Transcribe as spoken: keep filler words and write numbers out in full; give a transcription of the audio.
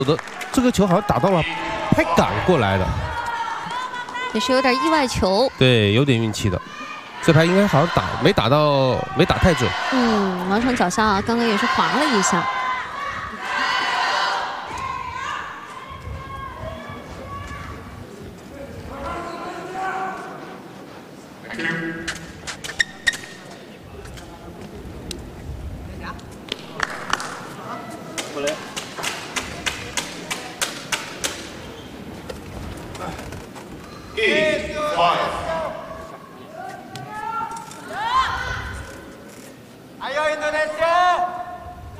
的这个球好像打到了拍杆过来的， 也是有点意外球。 对，有点运气的。这拍应该好像打没打到，没打太准。 嗯，王成脚下啊，刚刚也是滑了一下。 Game.